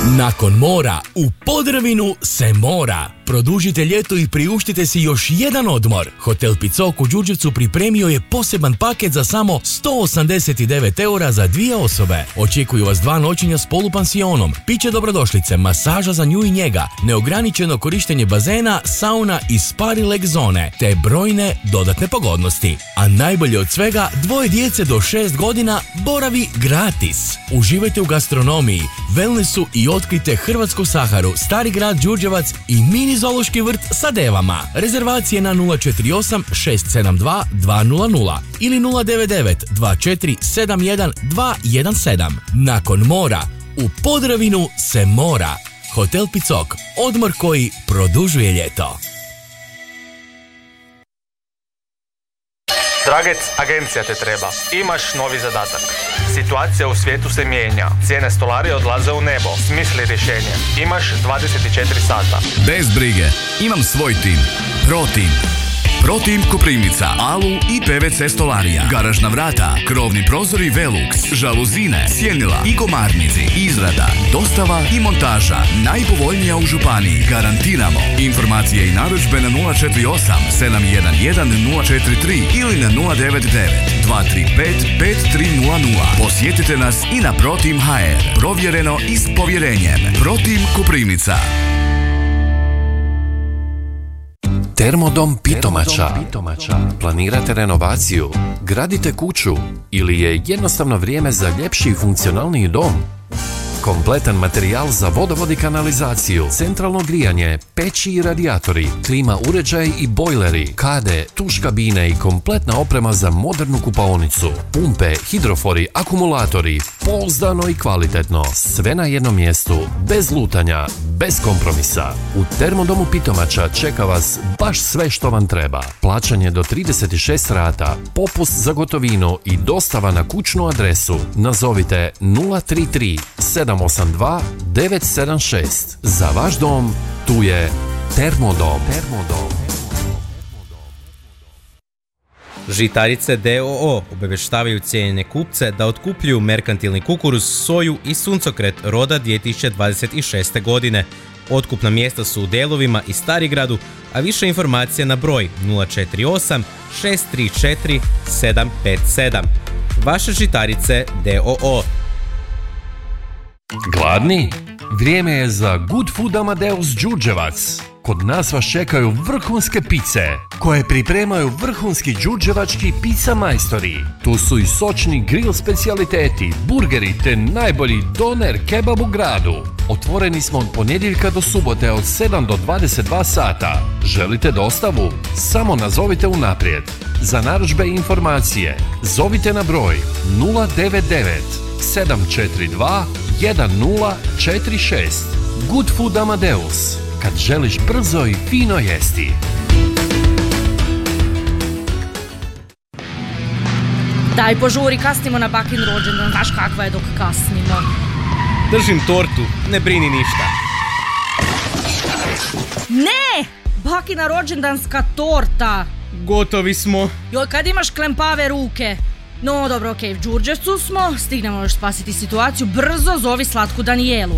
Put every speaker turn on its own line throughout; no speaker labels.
Nakon mora, u Podravinu se mora. Produžite ljeto i priuštite si još jedan odmor. Hotel Picok u Đurđevcu pripremio je poseban paket za samo 189 eura za 2 osobe. Očekuju vas 2 noćenja s polupansionom, piće dobrodošlice, masaža za nju i njega, neograničeno korištenje bazena, sauna i spa relax zone, te brojne dodatne pogodnosti. A najbolje od svega, 2 djece do 6 godina boravi gratis. Uživajte u gastronomiji, wellnessu i otkrite Hrvatsku Saharu, Stari grad Đurđevac i mini zoološki vrt sa devama. Rezervacije na 048 672 200 ili 099 2471 217. Nakon mora, u Podravinu se mora. Hotel Picok, odmor koji produžuje ljeto.
Dragec, agencija te treba. Imaš novi zadatak. Situacija u svijetu se mijenja. Cijene stolarije odlaze u nebo. Smisli rješenje. Imaš 24 sata.
Bez brige. Imam svoj tim. ProTeam. ProTeam Koprivnica, Alu i PVC stolarija, garažna vrata, krovni prozori Velux, žaluzine, sjenila i komarnici, izrada, dostava i montaža. Najpovoljnija u županiji. Garantiramo. Informacije i narudžbe na 048 711 043 ili na 099 235 5300. Posjetite nas i na ProTeam HR. Provjereno i s povjerenjem. ProTeam Koprivnica.
Termodom Pitomača. Planirate renovaciju, gradite kuću ili je jednostavno vrijeme za ljepši i funkcionalniji dom? Kompletan materijal za vodovod i kanalizaciju, centralno grijanje, peći i radijatori, klima uređaj i bojleri, kade, tuš kabine i kompletna oprema za modernu kupaonicu, pumpe, hidrofori, akumulatori, pouzdano i kvalitetno, sve na jednom mjestu, bez lutanja, bez kompromisa. U Termodomu Pitomača čeka vas baš sve što vam treba. Plaćanje do 36 rata, popust za gotovinu i dostava na kućnu adresu. Nazovite 033 782 976. Za vaš dom, tu je Termodom.
Žitarice d.o.o. obavještavaju cijenjene kupce da otkupljuju merkantilni kukuruz, soju i suncokret roda 2026. godine. Otkupna mjesta su u Delovima i Starigradu, a više informacija na broj 048 634 757. Vaše žitarice d.o.o.
Gladni? Vrijeme je za Good Food Amadeus Đurđevac. Kod nas vas čekaju vrhunske pice, koje pripremaju vrhunski đurđevački pizza majstori. Tu su i sočni grill specijaliteti, burgeri te najbolji doner kebab u gradu. Otvoreni smo od ponedjeljka do subote od 7 do 22 sata. Želite dostavu? Samo nazovite unaprijed. Za narudžbe i informacije zovite na broj 099 742 1046. Good Food Amadeus. Kad želiš brzo i fino jesti.
Daj požuri, kasnimo na bakin rođendan. Znaš kakva je dok kasnimo.
Držim tortu, ne brini ništa.
Ne! Bakina rođendanska torta.
Gotovi smo.
Joj, kad imaš klempave ruke. No, dobro, okej, u Đurđevcu smo. Stignemo još spasiti situaciju. Brzo zovi Slatku Danijelu.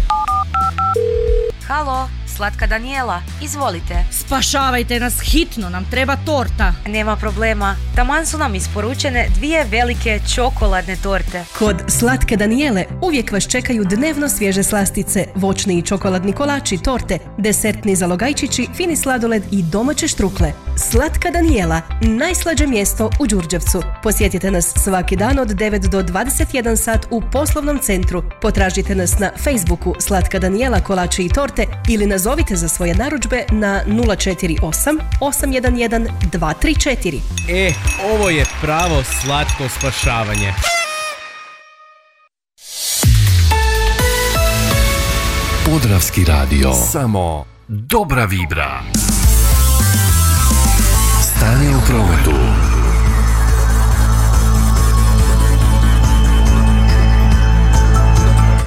Halo, Slatka Danijela, izvolite.
Spašavajte nas hitno, nam treba torta.
Nema problema, taman su nam isporučene 2 velike čokoladne torte.
Kod Slatke Danijele uvijek vas čekaju dnevno svježe slastice, voćni i čokoladni kolači, torte, desertni zalogajčići, fini sladoled i domaće štrukle. Slatka Danijela, najslađe mjesto u Đurđevcu. Posjetite nas svaki dan od 9 do 21 sat u poslovnom centru. Potražite nas na Facebooku Slatka Danijela kolači i torte ili nazovite za svoje narudžbe na 048 811 234.
Ovo je pravo slatko spašavanje.
Podravski radio. Samo dobra vibra. Stanje u prometu.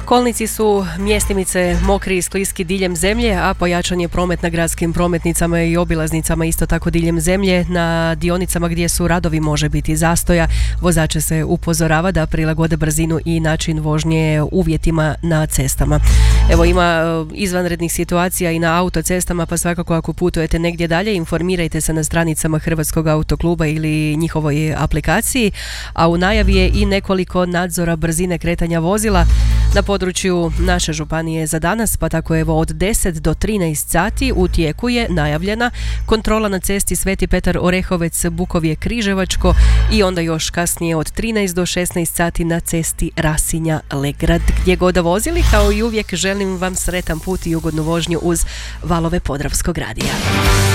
Kolnici su mjestimice mokri i skliski diljem zemlje, a pojačan je promet na gradskim prometnicama i obilaznicama isto tako diljem zemlje. Na dionicama gdje su radovi može biti zastoja. Vozače se upozorava da prilagode brzinu i način vožnje uvjetima na cestama. Evo, ima izvanrednih situacija i na autocestama, pa svakako ako putujete negdje dalje, informirajte se na stranicama Hrvatskog autokluba ili njihovoj aplikaciji, a u najavi je i nekoliko nadzora brzine kretanja vozila na području naše županije za danas, pa tako evo od 10 do 13 sati u tijeku je najavljena kontrola na cesti Sveti Petar Orehovec Bukovje Križevačko i onda još kasnije od 13 do 16 sati na cesti Rasinja Legrad. Gdje god da vozili, kao i uvijek želim vam sretan put i ugodnu vožnju uz valove Podravskog radija.